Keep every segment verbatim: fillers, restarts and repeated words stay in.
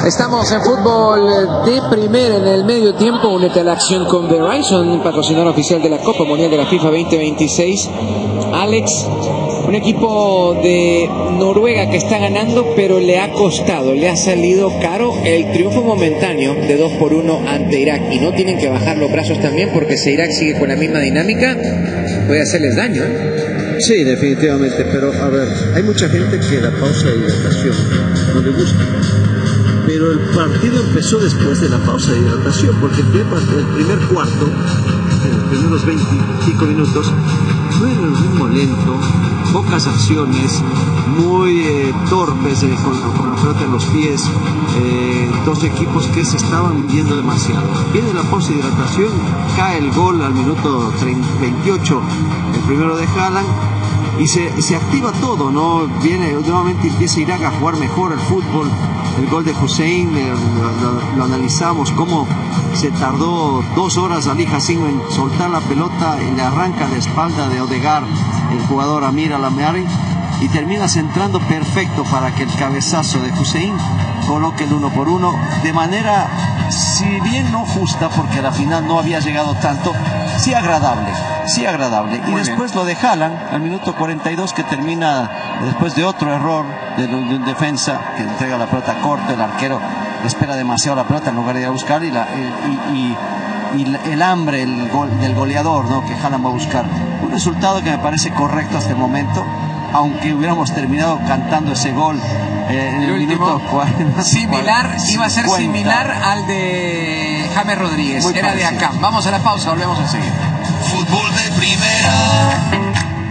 Estamos en fútbol de primera en el medio tiempo. Únete a la acción con Verizon, patrocinador oficial de la Copa Mundial de la FIFA veinte veintiséis. Alex, un equipo de Noruega que está ganando, pero le ha costado, le ha salido caro el triunfo momentáneo de dos por uno ante Irak. Y no tienen que bajar los brazos también, porque si Irak sigue con la misma dinámica, puede hacerles daño, ¿eh? Sí, definitivamente, pero a ver, hay mucha gente que la pausa de hidratación no le gusta. Pero el partido empezó después de la pausa de hidratación, porque el primer, el primer cuarto, en los primeros veinticinco minutos, fue un ritmo lento, pocas acciones, muy eh, torpes eh, con, con la pelota en los pies, eh, dos equipos que se estaban viendo demasiado. Viene la pausa de hidratación, cae el gol al minuto veintiocho, el primero de Haaland, y se, se activa todo, ¿no? Viene, nuevamente empieza Irak a jugar mejor el fútbol. El gol de Hussein, eh, lo, lo, lo analizamos, cómo se tardó dos horas Ali Hassim en soltar la pelota y le arranca la espalda de Odegaard, el jugador Amir Al-Amari, y termina centrando perfecto para que el cabezazo de Hussein coloque el uno por uno de manera, si bien no justa, porque a la final no había llegado tanto, sí agradable, sí agradable. Muy y después bien. Lo de Haaland, al minuto cuarenta y dos, que termina después de otro error de, de un defensa, que entrega la pelota corta, el arquero espera demasiado la pelota en lugar de ir a buscar, y, la, y, y, y el hambre el gol, del goleador, ¿no?, que Haaland va a buscar. Un resultado que me parece correcto hasta el momento, aunque hubiéramos terminado cantando ese gol eh, en el, el minuto cuarenta. Similar, iba a ser similar al de James Rodríguez. Muy Era parecido. De acá. Vamos a la pausa, volvemos enseguida. Fútbol de primera.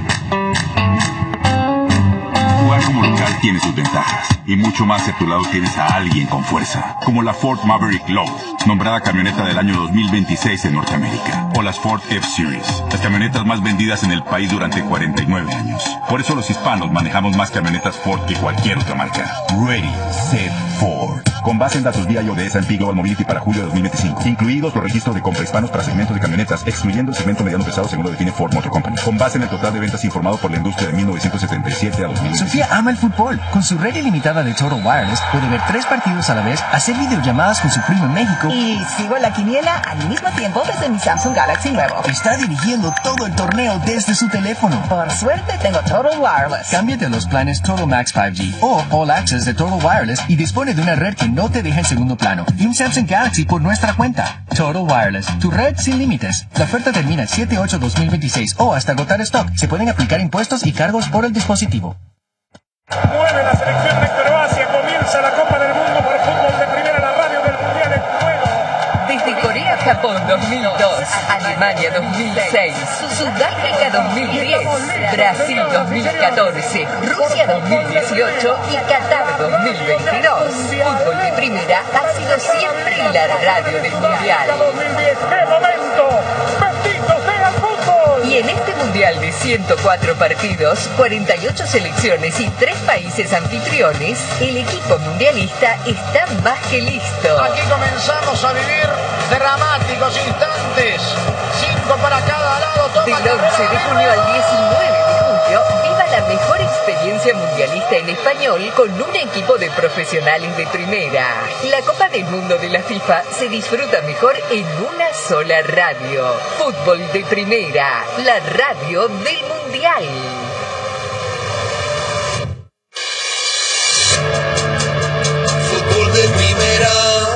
Jugar como local tiene sus ventajas, y mucho más si a tu lado tienes a alguien con fuerza, como la Ford Maverick Low, nombrada camioneta del año dos mil veintiséis en Norteamérica, o las Ford F-Series, las camionetas más vendidas en el país durante cuarenta y nueve años. Por eso los hispanos manejamos más camionetas Ford que cualquier otra marca. Ready, Set, Ford. Con base en datos V I O de S and P Global Mobility para julio de dos mil veinticinco, incluidos los registros de compra hispanos para segmentos de camionetas, excluyendo el segmento mediano pesado según lo define Ford Motor Company. Con base en el total de ventas informado por la industria de mil novecientos setenta y siete a dos mil veinticinco. Sofía ama el fútbol. Con su red ilimitada de Total Wireless puede ver tres partidos a la vez, hacer videollamadas con su primo en México y sigo la quiniela al mismo tiempo desde mi Samsung Galaxy nuevo. Está dirigiendo todo el torneo desde su teléfono. Por suerte tengo Total Wireless. Cámbiate a los planes Total Max cinco G o All Access de Total Wireless y dispone de una red que no te deja en segundo plano y un Samsung Galaxy por nuestra cuenta. Total Wireless, tu red sin límites. La oferta termina el siete ocho dos mil veintiséis o hasta agotar stock. Se pueden aplicar impuestos y cargos por el dispositivo. Mueve la selección de Croacia, comienza la Copa del Mundo por fútbol de primera, la radio del Mundial en juego. Desde Corea, Japón dos mil dos, Alemania dos mil seis, Sudáfrica dos mil diez, Brasil dos mil catorce, Rusia dos mil dieciocho y Qatar dos mil veintidós. Fútbol de primera ha sido siempre la radio del Mundial. ¡Qué momento! ¡Benditos sea el fútbol! Y en este Mundial de ciento cuatro partidos, cuarenta y ocho selecciones y tres países anfitriones, el equipo mundialista está más que listo. Aquí comenzamos a vivir dramáticos instantes. Cinco para cada lado. Toma Del once de junio al diecinueve de julio, viva la mejor experiencia mundialista en español con un equipo de profesionales de primera. La Copa del Mundo de la FIFA se disfruta mejor en una sola radio. Fútbol de primera, la radio del Mundial. Fútbol de primera.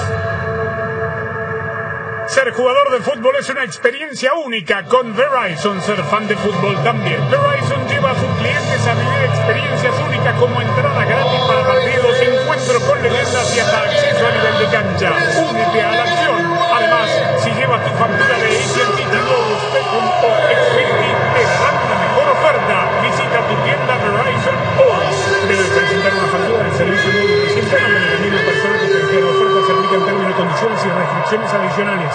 Ser jugador de fútbol es una experiencia única. Con Verizon, ser fan de fútbol también. Verizon lleva a sus clientes a vivir experiencias únicas como entrada gratis para partidos, encuentro con leyendas y hasta acceso a nivel de cancha. Únete a la acción. Además, si llevas tu factura de A T and T Globo punto Xfinity, te darán la mejor oferta. Visita tu tienda Verizon hoy. Debes presentar una factura de servicio móvil reciente a nombre de la misma persona que te refiere. La oferta se aplica en términos, condiciones y restricciones adicionales.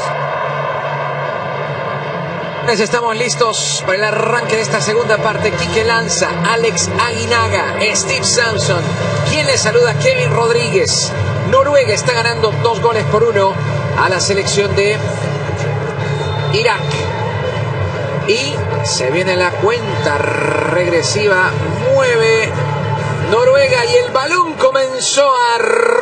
Estamos listos para el arranque de esta segunda parte. Quique Lanza, Alex Aguinaga, Steve Sampson. ¿Quién les saluda? Kevin Rodríguez. Noruega está ganando dos goles por uno a la selección de Irak. Y se viene la cuenta regresiva. Mueve Noruega y el balón comenzó a